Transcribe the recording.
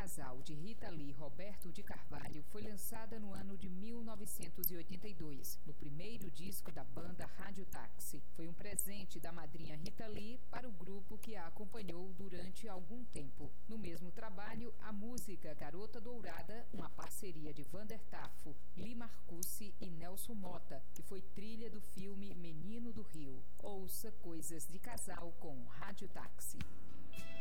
casal de Rita Lee e Roberto de Carvalho foi lançada no ano de 1982, no primeiro disco da banda Rádio Táxi. Foi um presente da madrinha Rita Lee para o grupo que a acompanhou durante algum tempo. No mesmo trabalho, a música Garota Dourada, uma parceria de Vander Tafo, Lee Marcucci e Nelson Mota, que foi trilha do filme Menino do Rio. Ouça Coisas de Casal com Rádio Táxi.